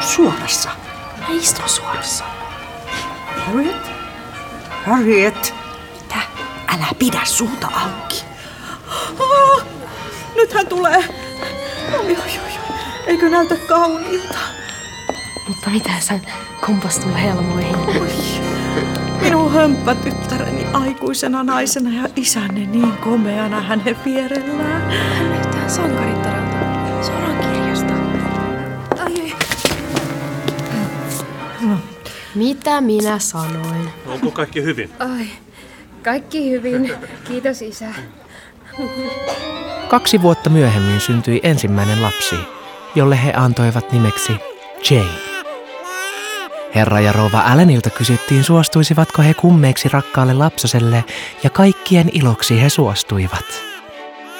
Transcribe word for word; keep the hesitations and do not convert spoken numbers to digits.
suorassa. Mä istun suorassa. Harriet? Harriet? Mitä? Älä pidä suuta auki. Oh, nyt hän tulee. Oi, oi, oi. Eikö näytä kauniilta? Mutta mitä hän kompastuu helmoihin? Oi. Minun hömppätyttäreni aikuisena naisena ja isänne niin komeana hänen vierellään. Hän näyttää sankarittarelta. Suoraan kirjasta. Ai ei. No. Mitä minä sanoin? Onko kaikki hyvin? Ai, kaikki hyvin. Kiitos isä. Kaksi vuotta myöhemmin syntyi ensimmäinen lapsi, jolle he antoivat nimeksi Jane. Herra ja rouva Allenilta kysyttiin, suostuisivatko he kummeiksi rakkaalle lapsoselle, ja kaikkien iloksi he suostuivat.